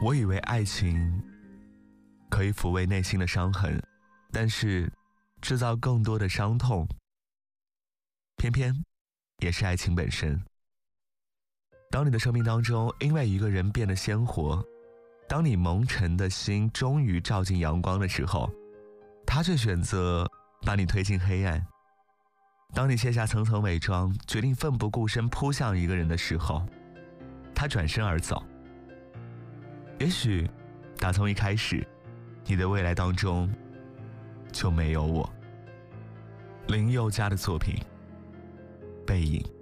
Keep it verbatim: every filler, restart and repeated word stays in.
我以为爱情可以抚慰内心的伤痕，但是制造更多的伤痛，偏偏也是爱情本身。当你的生命当中因为一个人变得鲜活，当你蒙尘的心终于照进阳光的时候，他却选择把你推进黑暗。当你卸下层层伪装，决定奋不顾身扑向一个人的时候，他转身而走。也许打从一开始，你的未来当中就没有我。林宥嘉的作品《背影》。